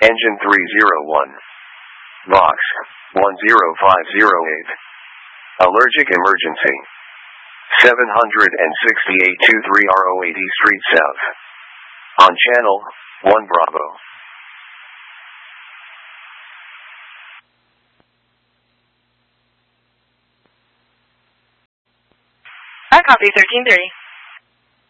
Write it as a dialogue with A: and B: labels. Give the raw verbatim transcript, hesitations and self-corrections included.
A: Engine three zero one. Vox one zero five zero eight. Allergic emergency. seven sixty-eight twenty-three R O eighty Street South. On channel one Bravo.
B: I copy thirteen thirty.